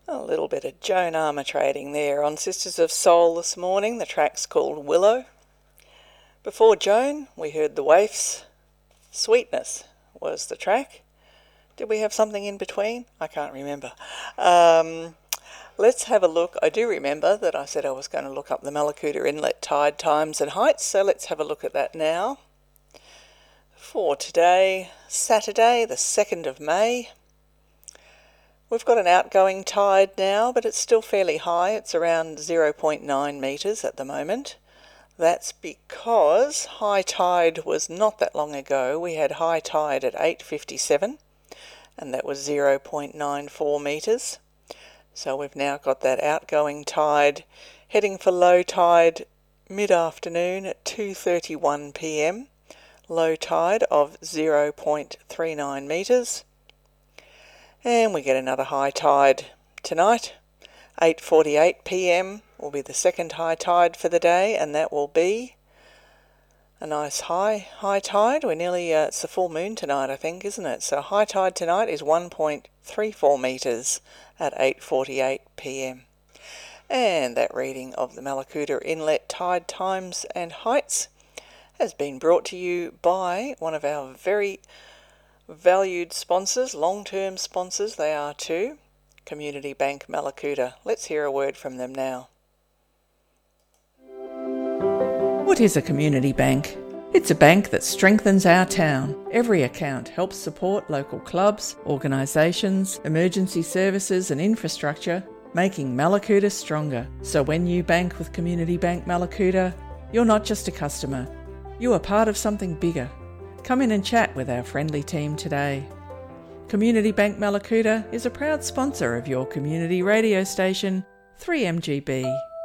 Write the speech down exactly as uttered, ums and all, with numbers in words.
A little bit of Joan Armour trading there on Sisters of Soul this morning. The track's called Willow. Before Joan, we heard the Waifs. Sweetness was the track. Did we have something in between? I can't remember. Um, let's have a look. I do remember that I said I was going to look up the Mallacoota Inlet tide times and heights, so let's have a look at that now. For today, Saturday, the second of May. We've got an outgoing tide now, but it's still fairly high. It's around zero point nine metres at the moment. That's because high tide was not that long ago. We had high tide at eight fifty-seven, and that was zero point nine four metres. So we've now got that outgoing tide heading for low tide mid-afternoon at two thirty-one p m. Low tide of zero point three nine metres. And we get another high tide tonight, eight forty-eight p m will be the second high tide for the day, and that will be a nice high high tide. We're nearly, uh, it's the full moon tonight, I think, isn't it? So high tide tonight is one point three four metres at eight forty-eight p m. And that reading of the Mallacoota Inlet tide times and heights has been brought to you by one of our very valued sponsors, long-term sponsors they are too, Community Bank Mallacoota. Let's hear a word from them now. What is a community bank? It's a bank that strengthens our town. Every account helps support local clubs, organisations, emergency services and infrastructure, making Mallacoota stronger. So when you bank with Community Bank Mallacoota, you're not just a customer. You are part of something bigger. Come in and chat with our friendly team today. Community Bank Mallacoota is a proud sponsor of your community radio station, three M G B.